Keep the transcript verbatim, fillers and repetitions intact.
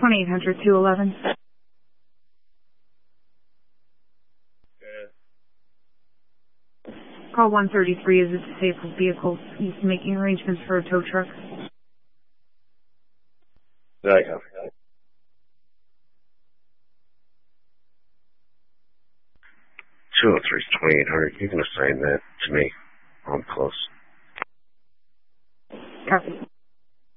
twenty-eight hundred, two eleven. Call one thirty-three is a disabled vehicle. He's making arrangements for a tow truck. There you go. two oh three is twenty-eight hundred. You can assign that to me. I'm close. Copy.